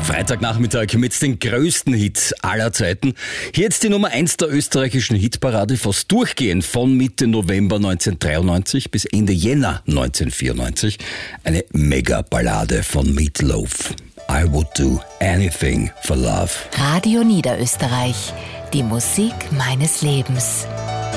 Freitagnachmittag mit den größten Hits aller Zeiten. Hier jetzt die Nummer 1 der österreichischen Hitparade, fast durchgehend von Mitte November 1993 bis Ende Jänner 1994. Eine Mega-Ballade von Meat Loaf. I would do anything for love. Radio Niederösterreich, die Musik meines Lebens.